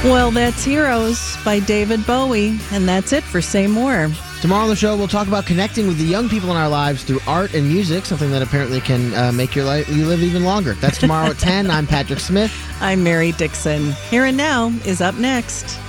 Well, that's Heroes by David Bowie, and that's it for Say More. Tomorrow on the show, we'll talk about connecting with the young people in our lives through art and music, something that apparently can make you live even longer. That's tomorrow at 10. I'm Patrick Smith. I'm Mary Dixon. Here and Now is up next.